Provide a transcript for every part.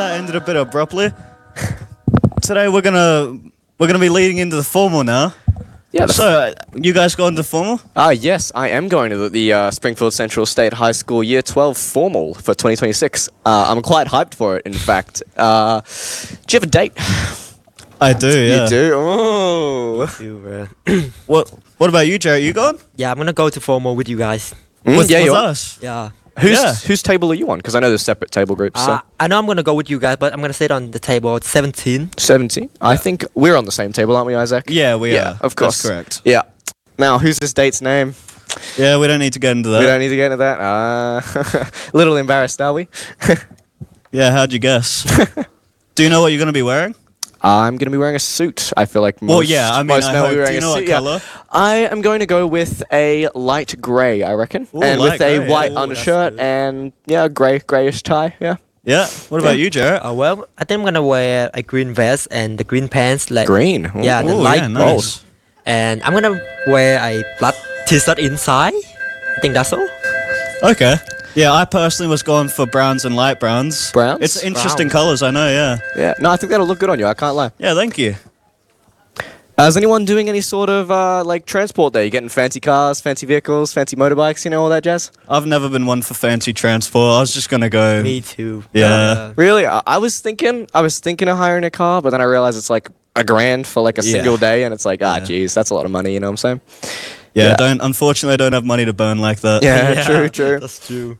that ended a bit abruptly. Today we're gonna be leading into the formal now. Yeah. So, you guys going to formal? Yes, I am going to the Springfield Central State High School Year 12 formal for 2026. I'm quite hyped for it, in fact. Do you have a date? I do, yeah. You do? Oh. What about you, Jarrett? You going? Yeah, I'm gonna go to formal with you guys. With you are. us? Yeah. Whose table are you on? Because I know there's separate table groups. So. I know I'm gonna go with you guys, but I'm gonna sit on the table at 17. 17? I think we're on the same table, aren't we, Isaac? Yeah, we are. Of course. That's correct. Yeah. Now, who's this date's name? Yeah, we don't need to get into that. We don't need to get into that. A little embarrassed, are we? Yeah, how'd you guess? Do you know what you're going to be wearing? I'm going to be wearing a suit. I feel like most. Well, yeah, I mean, most I men will be hope. Do wearing you a know what suit, yeah. colour? I am going to go with a light grey, I reckon, Ooh, and light with a grey, white yeah. Ooh, undershirt and greyish tie. Yeah. Yeah. What about you, Jarrett? Well, I think I'm gonna wear a green vest and the green pants, like Green. Ooh. Yeah, the Ooh, light yeah, gold. nice. And I'm gonna wear a black t-shirt inside. I think that's all. Okay. Yeah, I personally was going for browns and light browns. Browns? It's interesting Brown. colours, I know, yeah. Yeah. No, I think that'll look good on you. I can't lie. Yeah, thank you. Is anyone doing any sort of like transport there? You getting fancy cars, fancy vehicles, fancy motorbikes? You know all that jazz. I've never been one for fancy transport. I was just going to go... Me too. Yeah. Really? I was thinking of hiring a car, but then I realized it's like $1,000 for like a Yeah. single day, and it's like, Yeah. geez, that's a lot of money. You know what I'm saying? Yeah, Yeah. unfortunately, I don't have money to burn like that. Yeah, true. That's true.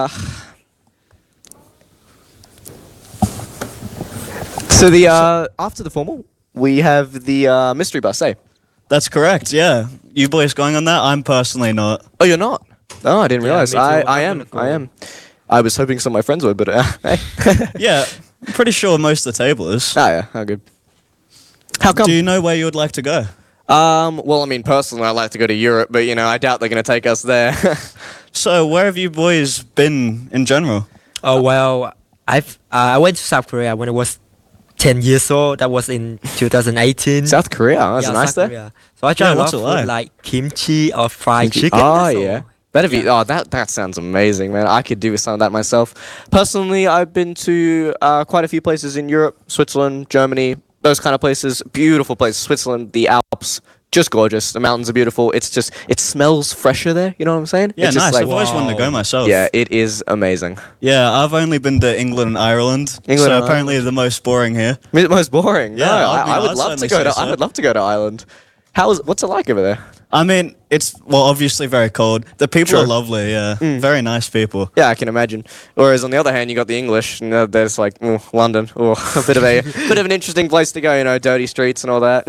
So the after the formal, we have the mystery bus. Eh? That's correct, yeah. You boys going on that? I'm personally not. Oh, you're not? Oh, I didn't Yeah, realize. me too. I I'm am. gonna I go. am. I was hoping some of my friends would, but hey. Yeah, I'm pretty sure most of the table is. Oh yeah, how good. How come? Do you know where you would like to go? Well, I mean, personally, I'd like to go to Europe, but you know, I doubt they're going to take us there. So, where have you boys been in general? Oh well, I went to South Korea when I was 10 years old. That was in 2018. South Korea, that's Yeah, nice South there. Korea. So I tried Yeah, a what's lot it of food like? like kimchi or fried chicken. Oh that's all. yeah. That'd be that sounds amazing, man. I could do with some of that myself. Personally, I've been to quite a few places in Europe, Switzerland, Germany, those kind of places. Beautiful places. Switzerland, the Alps, just gorgeous. The mountains are beautiful. It smells fresher there. You know what I'm saying? Yeah, It's just nice. like- I've always wanted to go myself. yeah, it is amazing. Yeah, I've only been to England and Ireland. England so and apparently the most boring here. Most boring. Yeah, no, I mean, I would I'd love to certainly go to. say so. I would love to go to Ireland. What's it like over there? I mean, it's obviously very cold. The people Sure. are lovely. Yeah, very nice people. Yeah, I can imagine. Whereas on the other hand, you got the English, and they're just like London, a bit of an interesting place to go. You know, dirty streets and all that.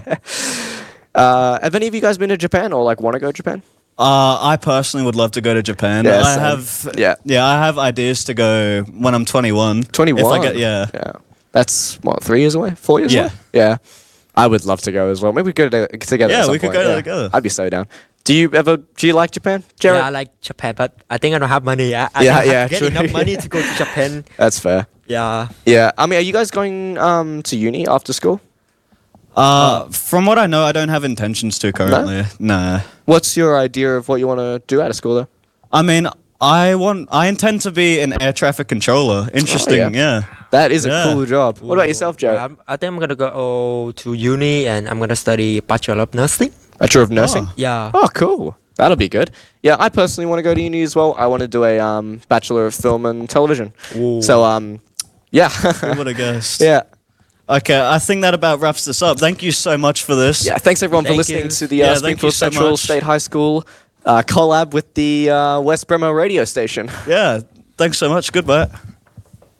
Have any of you guys been to Japan or like want to go to Japan? I personally would love to go to Japan. Yeah, I same. have. Yeah. I have ideas to go when I'm 21. 21. If I get, yeah. Yeah. That's what, 3 years away? 4 years Yeah. away? Yeah. I would love to go as well. Maybe we could go together. Yeah, at some we could point. go together. I'd be so down. Do you like Japan, Jared? Yeah, I like Japan, but I think I don't have money. I Yeah, don't yeah, get true. enough money to go to Japan. That's fair. Yeah. Yeah. I mean, are you guys going to uni after school? From what I know, I don't have intentions to currently. No. What's your idea of what you want to do out of school, though? I mean, I intend to be an air traffic controller. Interesting. Oh, yeah. That is a Yeah. cool job. What about yourself, Jared? I think I'm gonna go to uni and I'm gonna study Bachelor of Nursing. Bachelor of Nursing? Oh. Yeah. Oh, cool. That'll be good. Yeah, I personally want to go to uni as well. I want to do a Bachelor of Film and Television. Ooh. So, yeah. Who would have guessed? Yeah. Okay, I think that about wraps this up. Thank you so much for this. Yeah, thanks everyone for Thank listening you. to the Yeah, thank you Springfield so Central much. State High School collab with the West Bremer radio station. Yeah. Thanks so much. Goodbye.